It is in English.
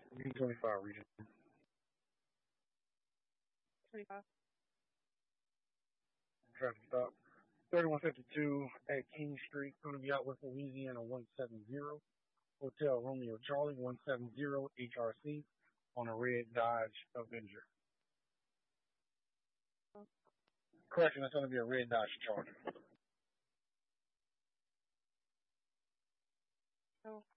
B25 region. 25. Traffic stop. 3152 at King Street, going to be out with Louisiana 170. Hotel Romeo Charlie 170 HRC on a red Dodge Avenger. Correction, it's going to be a red Dodge Charger. Oh.